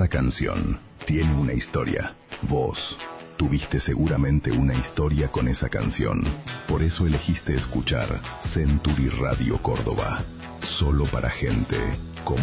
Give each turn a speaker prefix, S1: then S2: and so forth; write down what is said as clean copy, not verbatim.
S1: Cada canción tiene una historia. Vos tuviste seguramente una historia con esa canción. Por eso elegiste escuchar Century Radio Córdoba. Solo para gente